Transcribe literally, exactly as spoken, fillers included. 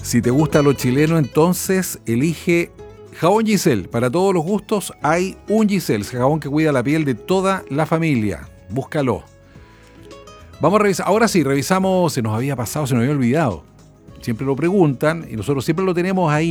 Si te gusta lo chileno, entonces elige jabón Giselle. Para todos los gustos hay un Giselle, jabón que cuida la piel de toda la familia. Búscalo. Vamos a revisar. Ahora sí, revisamos. Se nos había pasado, se nos había olvidado. Siempre lo preguntan y nosotros siempre lo tenemos ahí